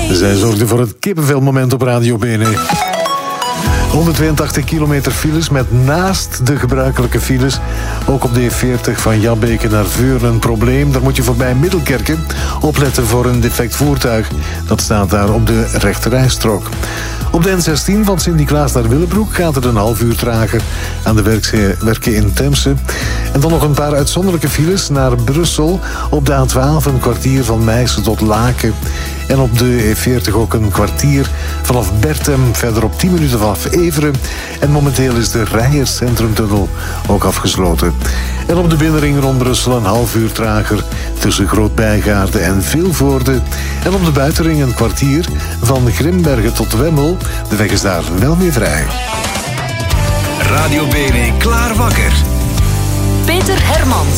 Zij zorgde voor het kippenvelmoment op Radio Bene. 182 kilometer files met naast de gebruikelijke files. Ook op de E40 van Jabbeke naar Veurne een probleem. Daar moet je voorbij Middelkerken opletten voor een defect voertuig. Dat staat daar op de rechterrijstrook. Op de N16 van Sint-Niklaas naar Willebroek gaat het een half uur trager aan de werken in Temse. En dan nog een paar uitzonderlijke files naar Brussel. Op de A12 een kwartier van Meissen tot Laken. En op de E40 ook een kwartier vanaf Bertem, verder op 10 minuten vanaf Everen. En momenteel is de Rijers Centrumtunnel ook afgesloten. En op de binnenring rond Brussel een half uur trager tussen Groot-Bijgaarde en Vilvoorde. En op de buitenring een kwartier van Grimbergen tot Wemmel. De weg is daar wel weer vrij. Radio Bene klaar wakker. Peter Hermans.